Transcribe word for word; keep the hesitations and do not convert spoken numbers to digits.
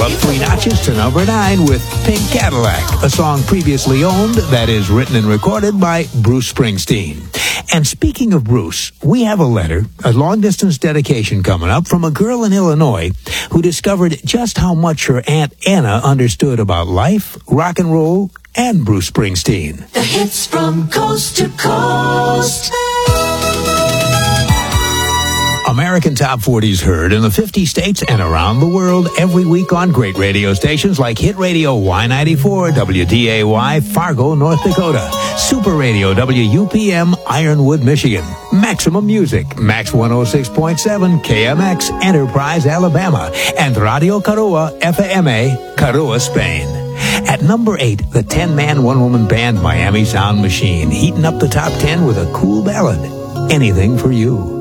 up three notches to number nine with Pink Cadillac, a song previously owned that is written and recorded by Bruce Springsteen. And speaking of Bruce, we have a letter, a long-distance dedication coming up from a girl in Illinois who discovered just how much her Aunt Anna understood about life, rock and roll, and Bruce Springsteen. The hits from coast to coast. American Top forties heard in the fifty states and around the world every week on great radio stations like Hit Radio Y ninety-four, W D A Y, Fargo, North Dakota, Super Radio, W U P M, Ironwood, Michigan, Maximum Music, Max one oh six point seven, K M X, Enterprise, Alabama, and Radio Caroa, F M A, Caroa, Spain. At number eight, the ten-man, one-woman band Miami Sound Machine, heating up the top ten with a cool ballad, Anything for You.